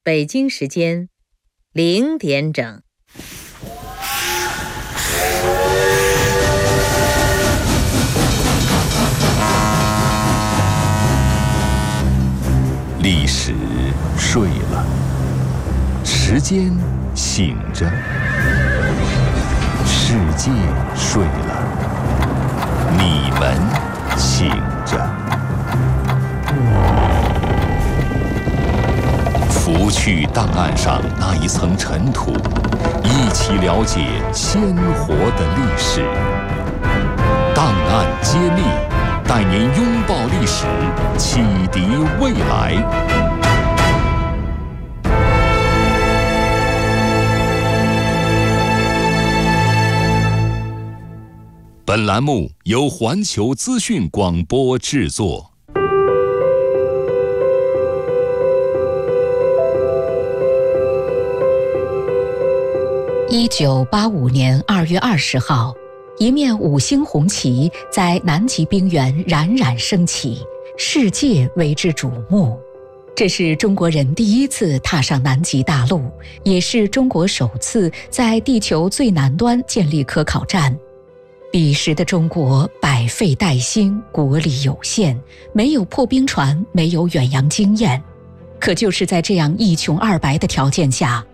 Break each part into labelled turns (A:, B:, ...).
A: 北京时间0点整。
B: 历史睡了，时间醒着，世界睡了，你们醒着。拂去档案上那一层尘土，一起了解鲜活的历史。档案揭秘，带您拥抱历史，启迪未来。本栏目由环球资讯广播制作。
C: 1985年2月20号，一面5星红旗在南极冰原冉冉升起，世界为之瞩目。这是中国人第一次踏上南极大陆，也是中国首次在地球最南端建立科考站。彼时的中国百废待兴，国力有限，没有破冰船，没有远洋经验。可就是在这样一穷二白的条件下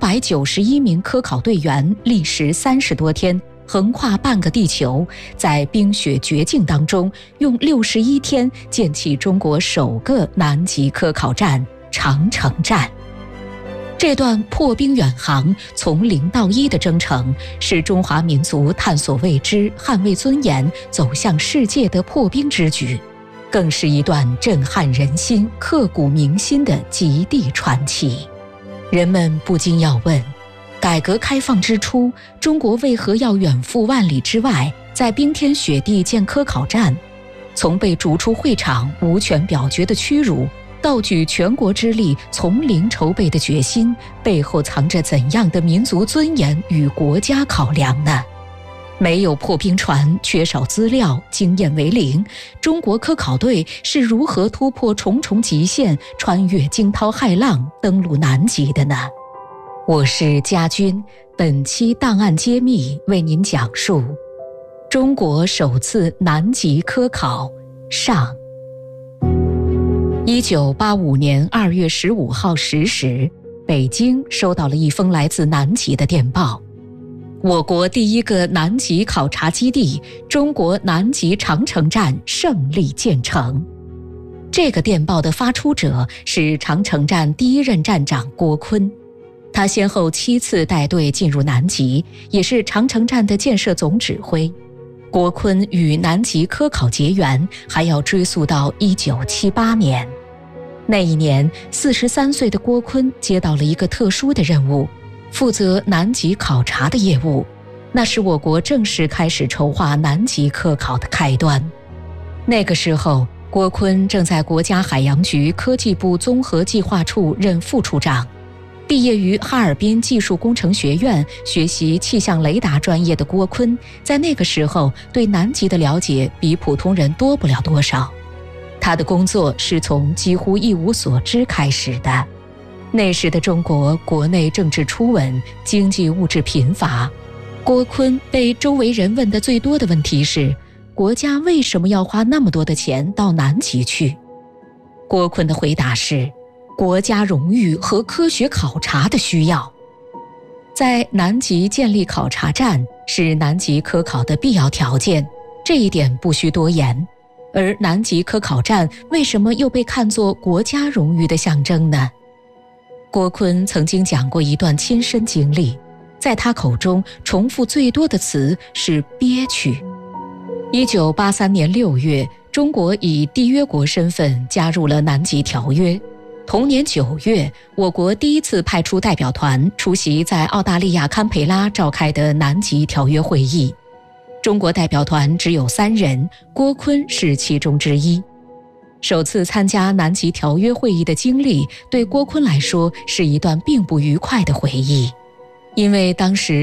C: ，591名科考队员历时30多天，横跨半个地球，在冰雪绝境当中，用61天建起中国首个南极科考站——长城站。这段破冰远航从0到1的征程，是中华民族探索未知、捍卫尊严、走向世界的破冰之举，更是一段震撼人心、刻骨铭心的极地传奇。人们不禁要问，改革开放之初，中国为何要远赴万里之外，在冰天雪地建科考站？从被逐出会场、无权表决的屈辱，到举全国之力从零筹备的决心，背后藏着怎样的民族尊严与国家考量呢？没有破冰船，缺少资料，经验为零，中国科考队是如何突破重重极限，穿越惊涛骇浪，登陆南极的呢？我是佳君，本期档案揭秘为您讲述中国首次南极科考上。1985年2月15号10时，北京收到了一封来自南极的电报。我国第一个南极考察基地中国南极长城站胜利建成。这个电报的发出者是长城站第一任站长郭坤，他先后7次带队进入南极，也是长城站的建设总指挥。郭坤与南极科考结缘，还要追溯到1978年。那一年，43岁的郭坤接到了一个特殊的任务，负责南极考察的业务，那是我国正式开始筹划南极科考的开端。那个时候，郭坤正在国家海洋局科技部综合计划处任副处长。毕业于哈尔滨技术工程学院，学习气象雷达专业的郭坤，在那个时候对南极的了解比普通人多不了多少。他的工作是从几乎一无所知开始的。那时的中国国内政治初稳，经济物质贫乏。郭坤被周围人问的最多的问题是，国家为什么要花那么多的钱到南极去？郭坤的回答是，国家荣誉和科学考察的需要。在南极建立考察站是南极科考的必要条件，这一点不需多言。而南极科考站为什么又被看作国家荣誉的象征呢？郭坤曾经讲过一段亲身经历，在他口中重复最多的词是憋屈。1983年6月，中国以缔约国身份加入了南极条约。同年9月，我国第一次派出代表团出席在澳大利亚堪培拉召开的南极条约会议。中国代表团只有3人，郭坤是其中之一。首次参加南极条约会议的经历，对郭坤来说是一段并不愉快的回忆，因为当时